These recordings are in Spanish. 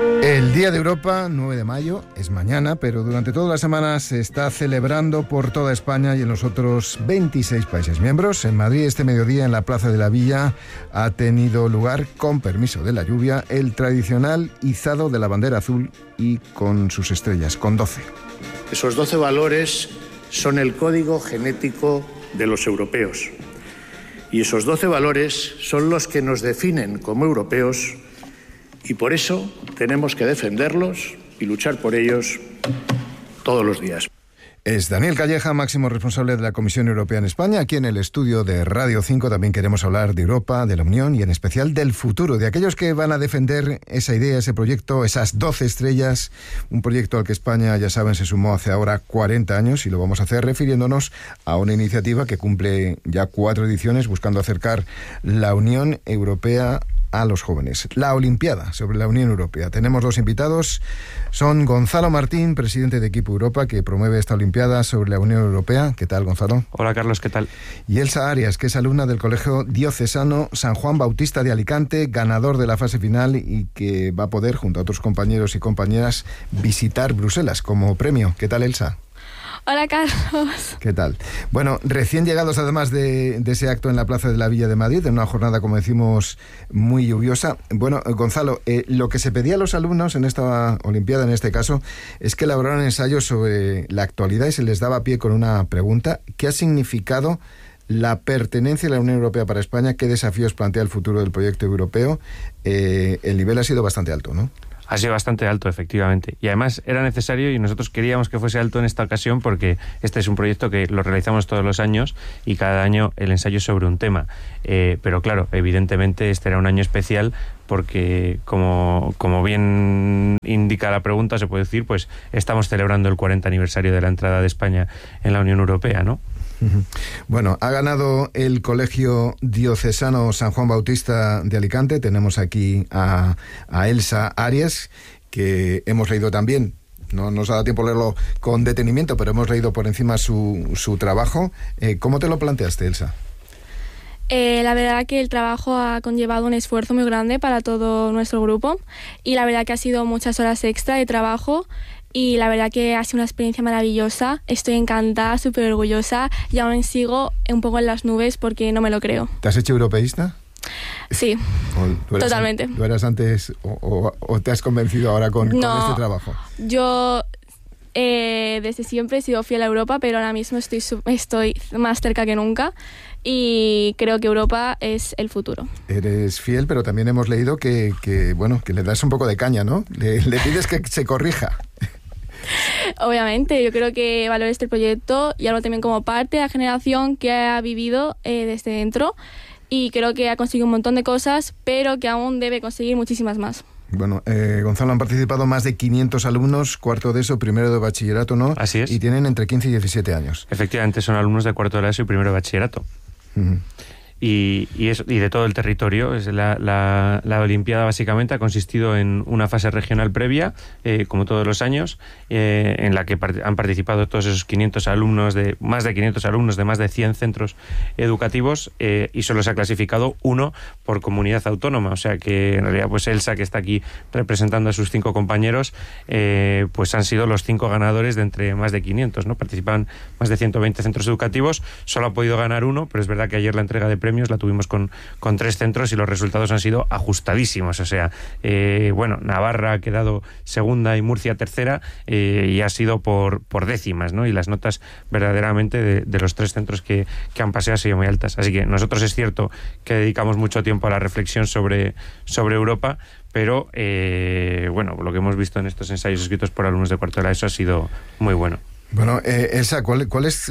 El Día de Europa, 9 de mayo, es mañana, pero durante toda la semana se está celebrando por toda España y en los otros 26 países miembros. En Madrid, este mediodía, en la Plaza de la Villa, ha tenido lugar, con permiso de la lluvia, el tradicional izado de la bandera azul y con sus estrellas, con 12. Esos 12 valores son el código genético de los europeos. Y esos 12 valores son los que nos definen como europeos. Y por eso tenemos que defenderlos y luchar por ellos todos los días. Es Daniel Calleja, máximo responsable de la Comisión Europea en España. Aquí en el estudio de Radio 5 también queremos hablar de Europa, de la Unión y en especial del futuro, de aquellos que van a defender esa idea, ese proyecto, esas 12 estrellas, un proyecto al que España, ya saben, se sumó hace ahora 40 años y lo vamos a hacer refiriéndonos a una iniciativa que cumple ya 4 ediciones buscando acercar la Unión Europea a los jóvenes. La Olimpiada sobre la Unión Europea. Tenemos 2 invitados. Son Gonzalo Martín, presidente de Equipo Europa, que promueve esta Olimpiada sobre la Unión Europea. ¿Qué tal, Gonzalo? Hola, Carlos, ¿qué tal? Y Elsa Arias, que es alumna del Colegio Diocesano San Juan Bautista de Alicante, ganador de la fase final y que va a poder, junto a otros compañeros y compañeras, visitar Bruselas como premio. ¿Qué tal, Elsa? Hola, Carlos. ¿Qué tal? Bueno, recién llegados además de ese acto en la Plaza de la Villa de Madrid, en una jornada, como decimos, muy lluviosa. Bueno, Gonzalo, lo que se pedía a los alumnos en esta Olimpiada, en este caso, es que elaboraran ensayos sobre la actualidad y se les daba pie con una pregunta. ¿Qué ha significado la pertenencia a la Unión Europea para España? ¿Qué desafíos plantea el futuro del proyecto europeo? El nivel ha sido bastante alto, ¿no? Ha sido bastante alto, efectivamente. Y además era necesario y nosotros queríamos que fuese alto en esta ocasión porque este es un proyecto que lo realizamos todos los años y cada año el ensayo es sobre un tema. Pero claro, evidentemente este era un año especial porque, como bien indica la pregunta, se puede decir, pues estamos celebrando el 40 aniversario de la entrada de España en la Unión Europea, ¿no? Bueno, ha ganado el Colegio Diocesano San Juan Bautista de Alicante. Tenemos aquí a Elsa Arias, que hemos leído también. No nos ha dado tiempo a leerlo con detenimiento, pero hemos leído por encima su trabajo. ¿Cómo te lo planteaste, Elsa? La verdad que el trabajo ha conllevado un esfuerzo muy grande para todo nuestro grupo y la verdad que ha sido muchas horas extra de trabajo. Y la verdad que ha sido una experiencia maravillosa. Estoy encantada, súper orgullosa y aún sigo un poco en las nubes porque no me lo creo. ¿Te has hecho europeísta? Sí, totalmente. ¿Tú eras antes o te has convencido ahora con este trabajo? Yo desde siempre he sido fiel a Europa, pero ahora mismo estoy más cerca que nunca y creo que Europa es el futuro. Eres fiel, pero también hemos leído que le das un poco de caña, ¿no? Le pides que se corrija. Obviamente, yo creo que valoro este proyecto y hablo también como parte de la generación que ha vivido desde dentro y creo que ha conseguido un montón de cosas, pero que aún debe conseguir muchísimas más. Bueno, Gonzalo, han participado más de 500 alumnos, cuarto de ESO, primero de bachillerato, ¿no? Así es. Y tienen entre 15 y 17 años. Efectivamente, son alumnos de cuarto de la ESO y primero de bachillerato. Uh-huh. Y de todo el territorio. La Olimpiada básicamente ha consistido en una fase regional previa, como todos los años, en la que han participado todos esos 500 alumnos, más de 500 alumnos de más de 100 centros educativos, y solo se ha clasificado uno por comunidad autónoma. O sea que en realidad pues Elsa, que está aquí representando a sus 5 compañeros, pues han sido los 5 ganadores de entre más de 500, ¿no? Participan más de 120 centros educativos, solo ha podido ganar uno, pero es verdad que ayer la entrega de premios la tuvimos con 3 centros y los resultados han sido ajustadísimos. O sea, Navarra ha quedado segunda y Murcia tercera, y ha sido por décimas, ¿no? Y las notas verdaderamente de los 3 centros que han pasado han sido muy altas. Así que nosotros es cierto que dedicamos mucho tiempo a la reflexión sobre Europa, pero lo que hemos visto en estos ensayos escritos por alumnos de cuarto de la ESO ha sido muy bueno. Bueno, Elsa, ¿cuál es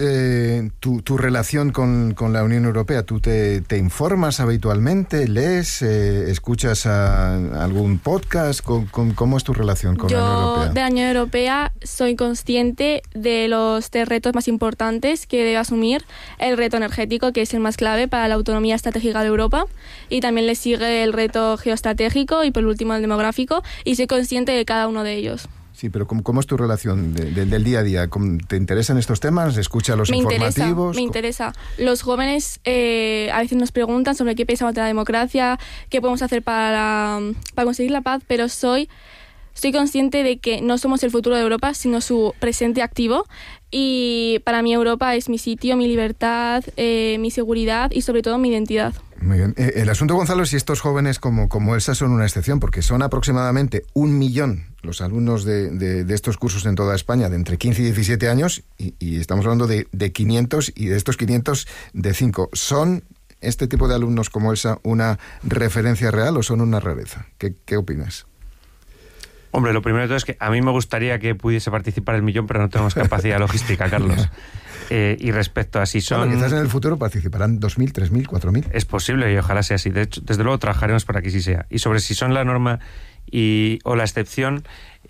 tu relación con la Unión Europea? ¿Tú te informas habitualmente? ¿Lees? ¿Escuchas algún podcast? ¿Cómo es tu relación con la Unión Europea? Yo de la Unión Europea soy consciente de los 3 retos más importantes que debe asumir. El reto energético, que es el más clave para la autonomía estratégica de Europa, y también le sigue el reto geoestratégico y por último el demográfico, y soy consciente de cada uno de ellos. Sí, pero ¿cómo es tu relación del día a día? ¿Te interesan estos temas? ¿Escuchas los informativos? Me interesa. Los jóvenes a veces nos preguntan sobre qué pensamos de la democracia, qué podemos hacer para conseguir la paz, pero soy Estoy consciente de que no somos el futuro de Europa, sino su presente activo. Y para mí Europa es mi sitio, mi libertad, mi seguridad y sobre todo mi identidad. Muy bien. El asunto, Gonzalo, es si estos jóvenes como Elsa son una excepción, porque son aproximadamente 1 millón los alumnos de estos cursos en toda España, de entre 15 y 17 años, y estamos hablando de 500, y de estos 500, de 5. ¿Son este tipo de alumnos como Elsa una referencia real o son una rareza? ¿Qué opinas? Hombre, lo primero de todo es que a mí me gustaría que pudiese participar el millón, pero no tenemos capacidad logística, Carlos. Y respecto a si son... Bueno, quizás en el futuro participarán 2.000, 3.000, 4.000. Es posible y ojalá sea así. De hecho, desde luego trabajaremos para que sí sea. Y sobre si son la norma o la excepción...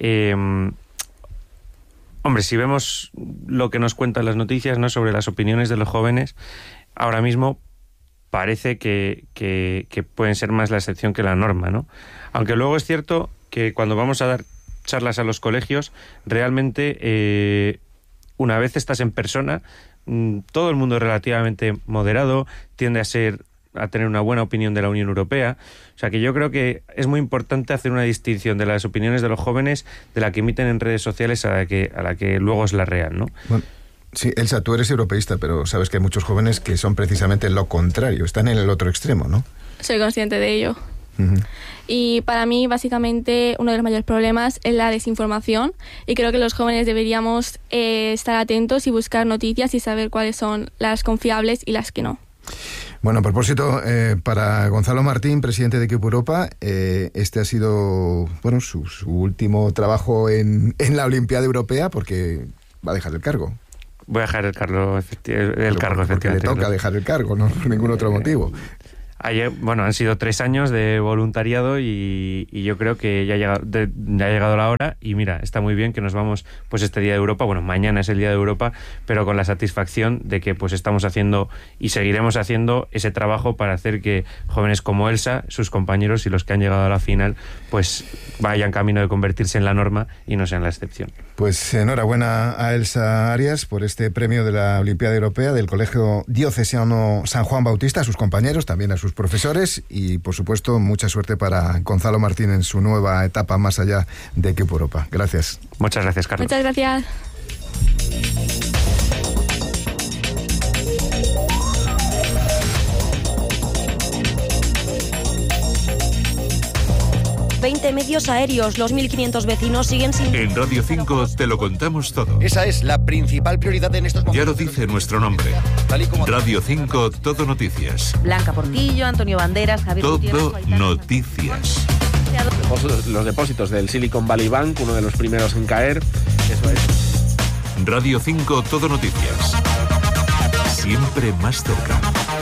hombre, si vemos lo que nos cuentan las noticias, ¿no?, sobre las opiniones de los jóvenes, ahora mismo parece que pueden ser más la excepción que la norma, ¿no? Aunque luego es cierto que cuando vamos a dar charlas a los colegios, realmente una vez estás en persona, todo el mundo es relativamente moderado, tiende a tener una buena opinión de la Unión Europea. O sea que yo creo que es muy importante hacer una distinción de las opiniones de los jóvenes de la que emiten en redes sociales a la que luego es la real, ¿no? Bueno, sí, Elsa, tú eres europeísta, pero sabes que hay muchos jóvenes que son precisamente lo contrario, están en el otro extremo, ¿no? Soy consciente de ello. Uh-huh. Y para mí, básicamente, uno de los mayores problemas es la desinformación, y creo que los jóvenes deberíamos estar atentos y buscar noticias y saber cuáles son las confiables y las que no. Bueno, a propósito, para Gonzalo Martín, presidente de Equipo Europa, este ha sido su último trabajo en la Olimpiada Europea, porque va a dejar el cargo. Voy a dejar el cargo, efectivamente. Porque le toca dejar el cargo, no por ningún otro motivo. Han sido 3 años de voluntariado y yo creo que ya ha llegado la hora, y mira, está muy bien que nos vamos pues este Día de Europa, mañana es el Día de Europa, pero con la satisfacción de que pues estamos haciendo y seguiremos haciendo ese trabajo para hacer que jóvenes como Elsa, sus compañeros y los que han llegado a la final, pues vayan camino de convertirse en la norma y no sean la excepción. Pues enhorabuena a Elsa Arias por este premio de la Olimpiada Europea del Colegio Diocesano San Juan Bautista, a sus compañeros, también a sus profesores, y por supuesto mucha suerte para Gonzalo Martín en su nueva etapa más allá de Equipo Europa. Gracias. Muchas gracias, Carlos. Muchas gracias. ...20 medios aéreos, los 1.500 vecinos siguen sin... En Radio 5 te lo contamos todo. Esa es la principal prioridad en estos momentos. Ya lo dice nuestro nombre. Radio 5, Todo Noticias. Blanca Portillo, Antonio Banderas, Javier Todo Noticias. Los depósitos del Silicon Valley Bank, uno de los primeros en caer. Eso es. Radio 5, Todo Noticias. Siempre más cerca.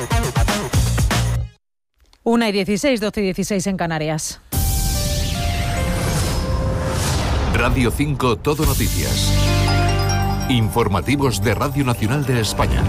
1:16, 12:16 en Canarias. Radio 5, Todo Noticias. Informativos de Radio Nacional de España.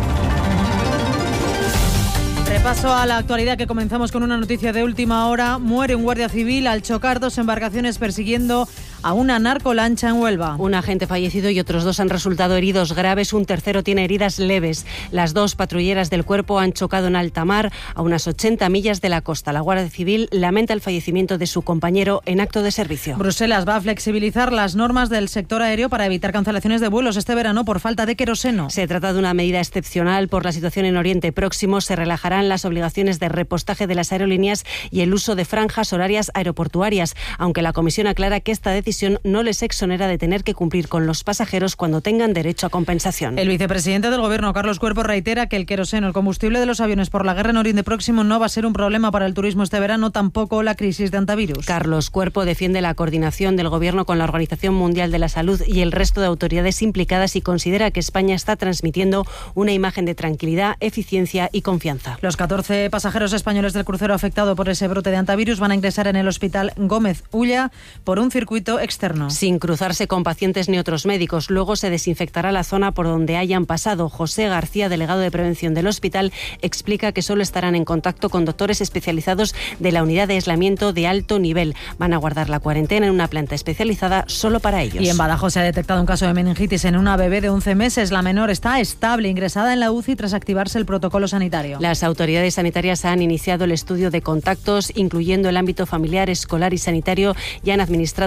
Repaso a la actualidad, que comenzamos con una noticia de última hora. Muere un guardia civil al chocar 2 embarcaciones persiguiendo a una narcolancha en Huelva. Un agente fallecido y otros 2 han resultado heridos graves. Un tercero tiene heridas leves. Las 2 patrulleras del cuerpo han chocado en alta mar a unas 80 millas de la costa. La Guardia Civil lamenta el fallecimiento de su compañero en acto de servicio. Bruselas va a flexibilizar las normas del sector aéreo para evitar cancelaciones de vuelos este verano por falta de queroseno. Se trata de una medida excepcional por la situación en Oriente Próximo. Se relajarán las obligaciones de repostaje de las aerolíneas y el uso de franjas horarias aeroportuarias, aunque la Comisión aclara que esta decisión no les exonera de tener que cumplir con los pasajeros cuando tengan derecho a compensación. El vicepresidente del Gobierno, Carlos Cuerpo, reitera que el queroseno, el combustible de los aviones por la guerra en Oriente Próximo, no va a ser un problema para el turismo este verano, tampoco la crisis de antivirus. Carlos Cuerpo defiende la coordinación del Gobierno con la Organización Mundial de la Salud y el resto de autoridades implicadas, y considera que España está transmitiendo una imagen de tranquilidad, eficiencia y confianza. Los 14 pasajeros españoles del crucero afectado por ese brote de antivirus van a ingresar en el Hospital Gómez Ulla por un circuito externo. Sin cruzarse con pacientes ni otros médicos. Luego se desinfectará la zona por donde hayan pasado. José García, delegado de prevención del hospital, explica que solo estarán en contacto con doctores especializados de la unidad de aislamiento de alto nivel. Van a guardar la cuarentena en una planta especializada solo para ellos. Y en Badajoz se ha detectado un caso de meningitis en una bebé de 11 meses. La menor está estable, ingresada en la UCI tras activarse el protocolo sanitario. Las autoridades sanitarias han iniciado el estudio de contactos, incluyendo el ámbito familiar, escolar y sanitario, y han administrado la medicación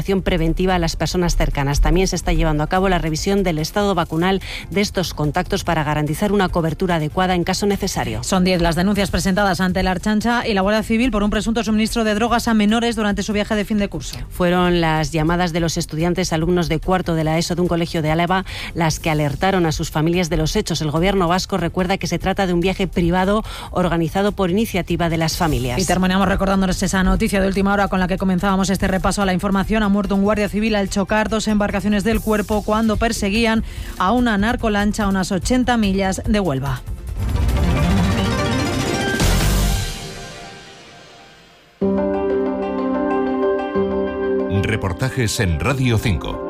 comunicación preventiva a las personas cercanas. También se está llevando a cabo la revisión del estado vacunal de estos contactos para garantizar una cobertura adecuada en caso necesario. Son 10 las denuncias presentadas ante la Archancha y la Guardia Civil por un presunto suministro de drogas a menores durante su viaje de fin de curso. Fueron las llamadas de los estudiantes alumnos de cuarto de la ESO de un colegio de Álava las que alertaron a sus familias de los hechos. El gobierno vasco recuerda que se trata de un viaje privado organizado por iniciativa de las familias. Y terminamos recordándoles esa noticia de última hora con la que comenzábamos este repaso a la información. Ha muerto un guardia civil al chocar 2 embarcaciones del Cuerpo cuando perseguían a una narcolancha a unas 80 millas de Huelva. Reportajes en Radio 5.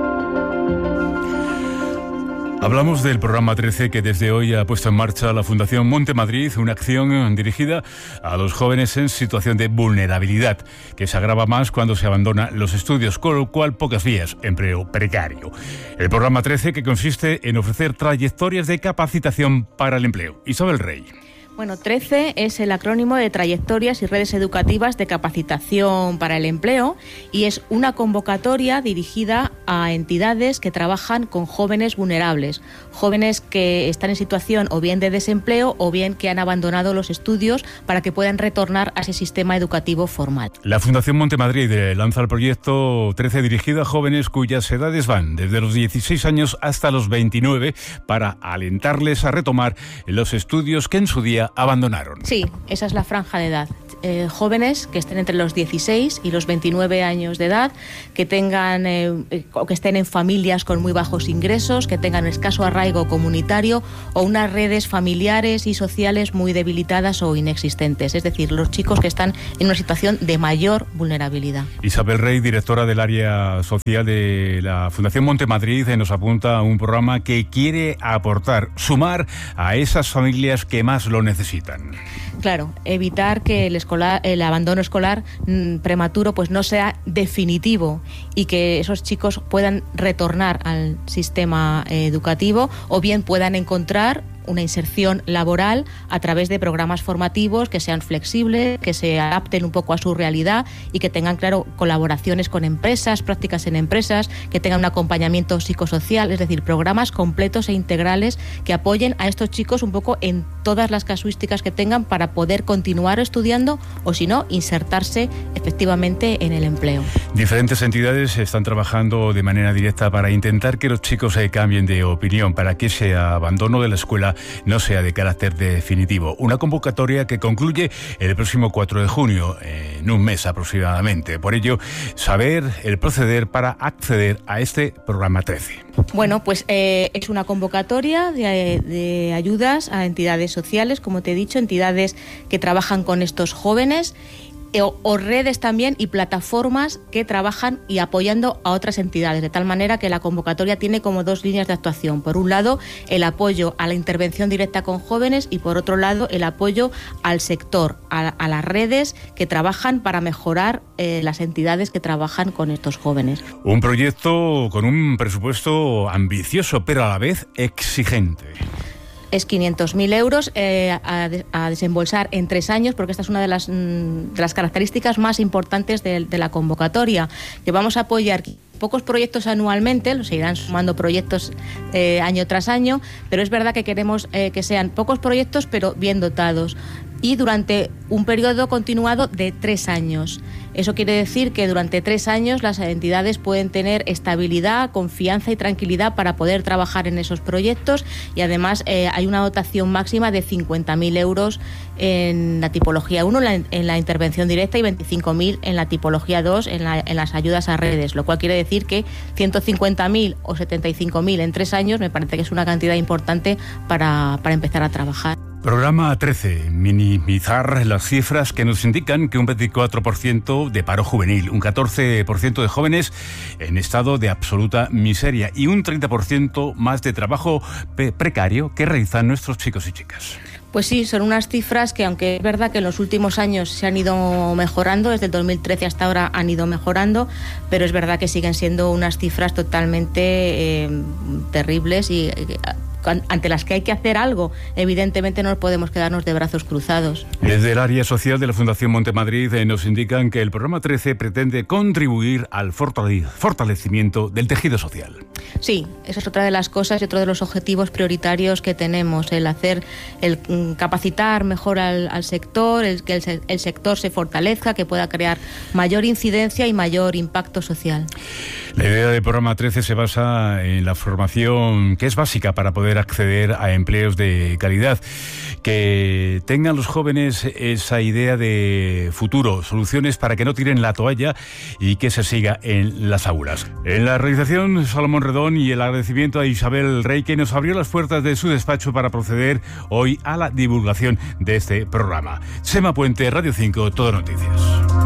Hablamos del programa 13 que desde hoy ha puesto en marcha la Fundación Monte Madrid, una acción dirigida a los jóvenes en situación de vulnerabilidad, que se agrava más cuando se abandonan los estudios, con lo cual pocas vías, empleo precario. El programa 13 que consiste en ofrecer trayectorias de capacitación para el empleo. Isabel Rey. Bueno, 13 es el acrónimo de Trayectorias y Redes Educativas de Capacitación para el Empleo y es una convocatoria dirigida a entidades que trabajan con jóvenes vulnerables, jóvenes que están en situación o bien de desempleo o bien que han abandonado los estudios para que puedan retornar a ese sistema educativo formal. La Fundación Monte Madrid lanza el proyecto 13 dirigido a jóvenes cuyas edades van desde los 16 años hasta los 29 para alentarles a retomar los estudios que en su día abandonaron. Sí, esa es la franja de edad. Jóvenes que estén entre los 16 y los 29 años de edad, que tengan o que estén en familias con muy bajos ingresos, que tengan escaso arraigo comunitario o unas redes familiares y sociales muy debilitadas o inexistentes. Es decir, los chicos que están en una situación de mayor vulnerabilidad. Isabel Rey, directora del área social de la Fundación Monte Madrid, nos apunta a un programa que quiere aportar, sumar a esas familias que más lo necesitan. Claro, evitar que el abandono escolar prematuro pues no sea definitivo y que esos chicos puedan retornar al sistema educativo o bien puedan encontrar una inserción laboral a través de programas formativos que sean flexibles, que se adapten un poco a su realidad y que tengan, claro, colaboraciones con empresas, prácticas en empresas, que tengan un acompañamiento psicosocial, es decir, programas completos e integrales que apoyen a estos chicos un poco en todas las casuísticas que tengan para poder continuar estudiando o, si no, insertarse efectivamente en el empleo. Diferentes entidades están trabajando de manera directa para intentar que los chicos cambien de opinión, para que ese abandono de la escuela no sea de carácter definitivo. Una convocatoria que concluye el próximo 4 de junio, en un mes aproximadamente. Por ello, saber el proceder para acceder a este programa 13. Bueno, pues es una convocatoria de ayudas a entidades sociales, como te he dicho, entidades que trabajan con estos jóvenes o redes también y plataformas que trabajan y apoyando a otras entidades, de tal manera que la convocatoria tiene como 2 líneas de actuación. Por un lado, el apoyo a la intervención directa con jóvenes y por otro lado, el apoyo al sector, a las redes que trabajan para mejorar las entidades que trabajan con estos jóvenes. Un proyecto con un presupuesto ambicioso, pero a la vez exigente. Es 500.000 euros a desembolsar en 3 años, porque esta es una de las características más importantes de la convocatoria, que vamos a apoyar pocos proyectos anualmente, los seguirán sumando proyectos año tras año, pero es verdad que queremos que sean pocos proyectos, pero bien dotados, y durante un periodo continuado de 3 años. Eso quiere decir que durante 3 años las entidades pueden tener estabilidad, confianza y tranquilidad para poder trabajar en esos proyectos y además hay una dotación máxima de 50.000 euros en la tipología 1, en la intervención directa, y 25.000 en la tipología 2, en las ayudas a redes, lo cual quiere decir que 150.000 o 75.000 en 3 años me parece que es una cantidad importante para empezar a trabajar. Programa 13. Minimizar las cifras que nos indican que un 24% de paro juvenil, un 14% de jóvenes en estado de absoluta miseria y un 30% más de trabajo precario que realizan nuestros chicos y chicas. Pues sí, son unas cifras que, aunque es verdad que en los últimos años se han ido mejorando, desde el 2013 hasta ahora han ido mejorando, pero es verdad que siguen siendo unas cifras totalmente terribles y ante las que hay que hacer algo, evidentemente no podemos quedarnos de brazos cruzados. Desde el área social de la Fundación Montemadrid nos indican que el programa 13 pretende contribuir al fortalecimiento del tejido social. Sí, esa es otra de las cosas y otro de los objetivos prioritarios que tenemos, el capacitar mejor al sector, que el sector se fortalezca, que pueda crear mayor incidencia y mayor impacto social. La idea del programa 13 se basa en la formación que es básica para poder acceder a empleos de calidad, que tengan los jóvenes esa idea de futuro, soluciones para que no tiren la toalla y que se siga en las aulas. En la realización, Salomón Redón, y el agradecimiento a Isabel Rey, que nos abrió las puertas de su despacho para proceder hoy a la divulgación de este programa. Chema Puente, Radio 5, Todo Noticias.